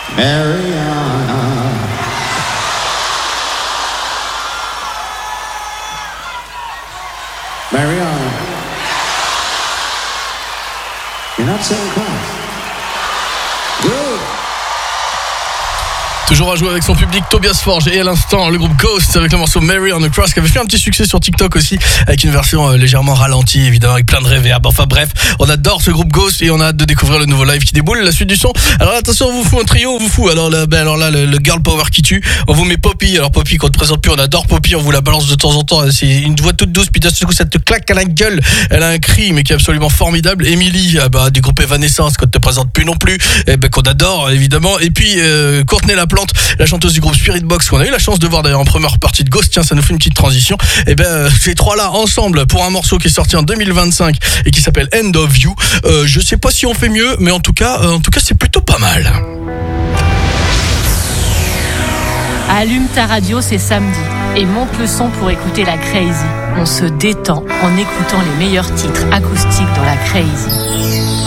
Mariana. Mariana. You're not so close. Good. Toujours à jouer avec son public, Tobias Forge, et à l'instant le groupe Ghost avec le morceau Mary on the Cross qui avait fait un petit succès sur TikTok aussi avec une version légèrement ralentie évidemment avec plein de reverb. Enfin bref, on adore ce groupe Ghost et on a hâte de découvrir le nouveau live qui déboule, la suite du son. Alors attention, on vous fout un trio, on vous fout alors là le girl power qui tue. On vous met Poppy. Alors Poppy qu'on ne présente plus, on adore Poppy, on vous la balance de temps en temps. C'est une voix toute douce puis d'un seul coup ça te claque à la gueule. Elle a un cri mais qui est absolument formidable. Emily du groupe Evanescence qu'on ne te présente plus non plus, qu'on adore évidemment. Et puis Courtney Laplante, la chanteuse du groupe Spirit Box qu'on a eu la chance de voir d'ailleurs en première partie de Ghost. Tiens, ça nous fait une petite transition. Ces trois là ensemble pour un morceau qui est sorti en 2025 et qui s'appelle End of You. Je sais pas si on fait mieux, mais en tout cas c'est plutôt pas mal. Allume ta radio, c'est samedi et monte le son pour écouter la Crazy. On se détend en écoutant les meilleurs titres acoustiques dans la Crazy.